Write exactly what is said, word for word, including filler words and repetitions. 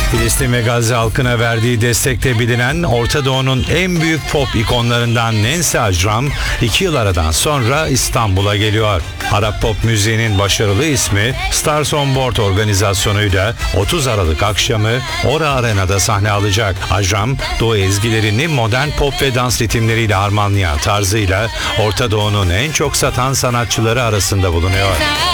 Filistin ve Gazze halkına verdiği destekle bilinen Orta Doğu'nun en büyük pop ikonlarından Nancy Ajram iki yıl aradan sonra İstanbul'a geliyor. Arap pop müziğinin başarılı ismi Stars on Board organizasyonuyla otuz Aralık akşamı Ora Arena'da sahne alacak. Ajram, Doğu ezgilerini modern pop ve dans ritimleriyle harmanlayan tarzıyla Orta Doğu'nun en çok satan sanatçıları arasında bulunuyor.